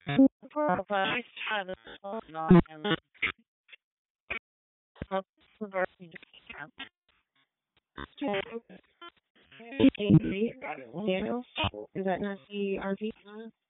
Well, but I used to try this on and smoke the varsity camp. Daniels. Is that not the RV?